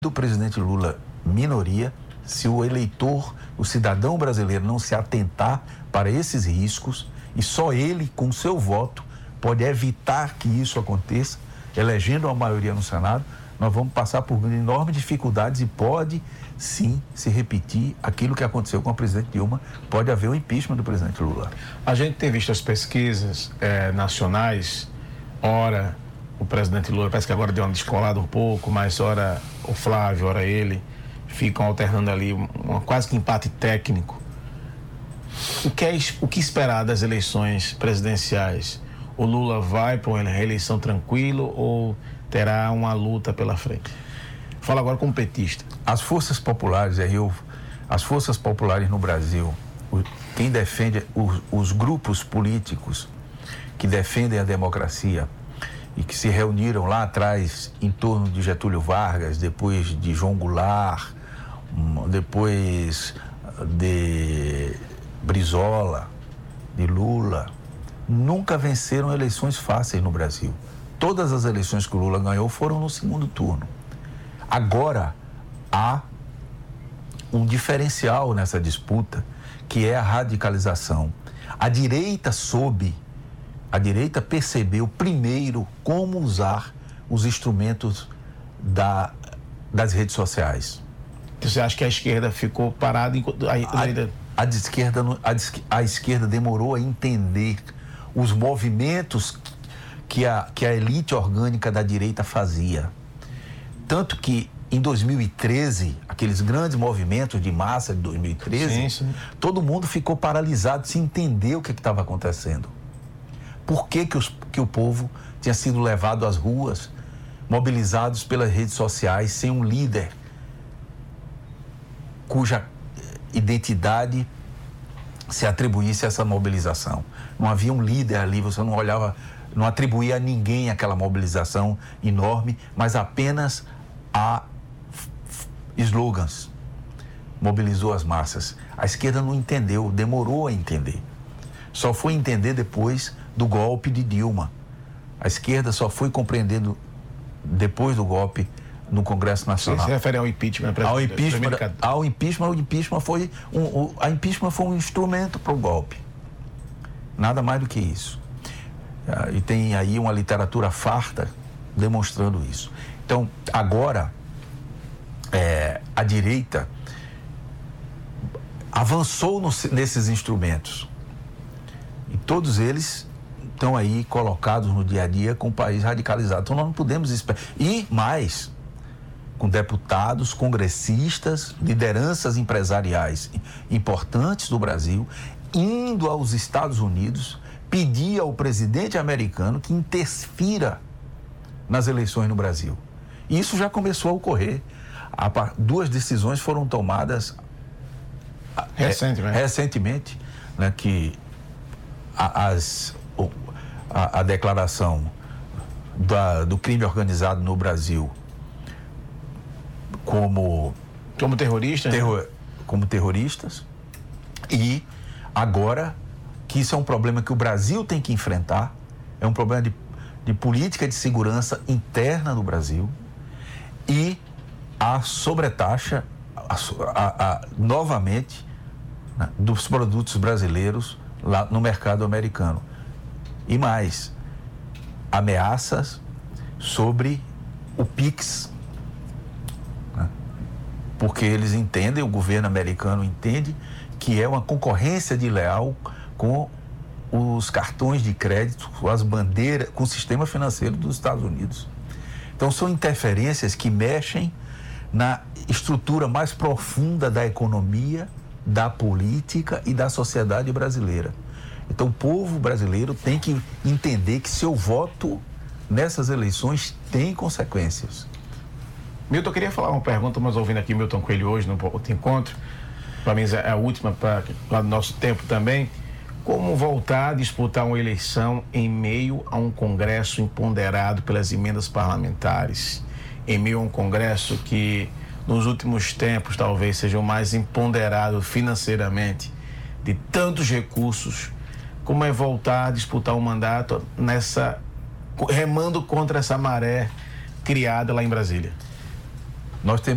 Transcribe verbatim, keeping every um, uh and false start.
do presidente Lula minoria, se o eleitor, o cidadão brasileiro não se atentar para esses riscos, e só ele, com seu voto, pode evitar que isso aconteça, elegendo uma maioria no Senado, nós vamos passar por enormes dificuldades e pode, sim, se repetir aquilo que aconteceu com a presidente Dilma, pode haver o impeachment do presidente Lula. A gente tem visto as pesquisas eh, nacionais, ora o presidente Lula, parece que agora deu uma descolada um pouco, mas ora o Flávio, ora ele, ficam alternando ali uma quase que empate técnico. O que, é, o que esperar das eleições presidenciais? O Lula vai para uma reeleição tranquilo ou terá uma luta pela frente? Fala agora como petista. As forças populares, é eu, as forças populares no Brasil, quem defende, os, os grupos políticos que defendem a democracia e que se reuniram lá atrás em torno de Getúlio Vargas, depois de João Goulart, depois de Brizola, de Lula, nunca venceram eleições fáceis no Brasil. Todas as eleições que o Lula ganhou foram no segundo turno. Agora há um diferencial nessa disputa, que é a radicalização. A direita soube, a direita percebeu primeiro como usar os instrumentos da, das redes sociais. Você acha que a esquerda ficou parada? Em... A, a, de esquerda, a, a esquerda demorou a entender os movimentos que a, que a elite orgânica da direita fazia. Tanto que em dois mil e treze, aqueles grandes movimentos de massa de dois mil e treze, sim, sim. todo mundo ficou paralisado sem entender o que estava acontecendo. Por que, que, os, que o povo tinha sido levado às ruas, mobilizados pelas redes sociais, sem um líder cuja identidade se atribuísse a essa mobilização. Não havia um líder ali, você não olhava, não atribuía a ninguém aquela mobilização enorme, mas apenas a slogans. Mobilizou as massas. A esquerda não entendeu, demorou a entender. Só foi entender depois do golpe de Dilma. A esquerda só foi compreendendo depois do golpe no Congresso Nacional. Você se refere ao impeachment? Ao impeachment, ao impeachment, o impeachment foi um, o, a impeachment foi um instrumento para o golpe. Nada mais do que isso. Ah, e tem aí uma literatura farta demonstrando isso. Então, agora, é, a direita avançou no, nesses instrumentos. E todos eles estão aí colocados no dia a dia com o país radicalizado. Então, nós não podemos esperar. E mais, com deputados, congressistas, lideranças empresariais importantes do Brasil, indo aos Estados Unidos, pedir ao presidente americano que interfira nas eleições no Brasil. E isso já começou a ocorrer. A, duas decisões foram tomadas recentemente, é, recentemente né, que a, as, a, a declaração da, do crime organizado no Brasil como como terroristas, terror, né? como terroristas, e agora que isso é um problema que o Brasil tem que enfrentar, é um problema de, de política de segurança interna do Brasil, e a sobretaxa a, a, a, novamente né, dos produtos brasileiros lá no mercado americano. E mais, ameaças sobre o Pix, porque eles entendem, o governo americano entende que é uma concorrência desleal com os cartões de crédito, com as bandeiras, com o sistema financeiro dos Estados Unidos. Então são interferências que mexem na estrutura mais profunda da economia, da política e da sociedade brasileira. Então o povo brasileiro tem que entender que seu voto nessas eleições tem consequências. Milton, eu queria falar uma pergunta, mas ouvindo aqui Milton Coelho hoje no outro encontro, para mim é a última para o nosso tempo também. Como voltar a disputar uma eleição em meio a um Congresso imponderado pelas emendas parlamentares, em meio a um Congresso que nos últimos tempos talvez seja o mais imponderado financeiramente, de tantos recursos? Como é voltar a disputar um mandato nessa, remando contra essa maré criada lá em Brasília? Nós temos